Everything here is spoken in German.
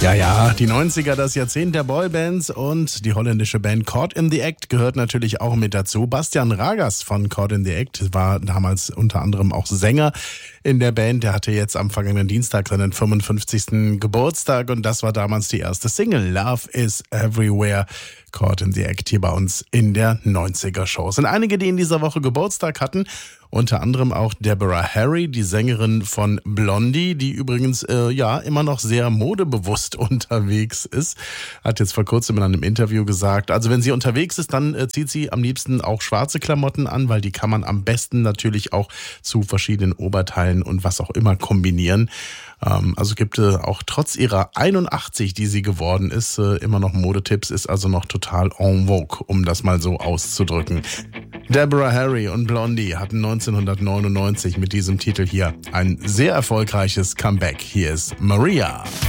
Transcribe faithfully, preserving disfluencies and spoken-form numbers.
Ja, ja, die neunziger, das Jahrzehnt der Boybands und die holländische Band Caught in the Act gehört natürlich auch mit dazu. Bastian Ragas von Caught in the Act war damals unter anderem auch Sänger in der Band. Der hatte jetzt am vergangenen Dienstag seinen fünfundfünfzigsten Geburtstag und das war damals die erste Single. Love is Everywhere. Caught in the Act hier bei uns in der neunziger-Show. Es sind einige, die in dieser Woche Geburtstag hatten. Unter anderem auch Deborah Harry, die Sängerin von Blondie, die übrigens äh, ja immer noch sehr modebewusst unterwegs ist. Hat jetzt vor kurzem in einem Interview gesagt, also wenn sie unterwegs ist, dann äh, zieht sie am liebsten auch schwarze Klamotten an, weil die kann man am besten natürlich auch zu verschiedenen Oberteilen und was auch immer kombinieren. Ähm, also gibt es äh, auch trotz ihrer einundachtzig, die sie geworden ist, äh, immer noch Modetipps, ist also noch total en vogue, um das mal so auszudrücken. Deborah Harry und Blondie hatten neunzehnhundertneunundneunzig mit diesem Titel hier ein sehr erfolgreiches Comeback. Hier ist Maria.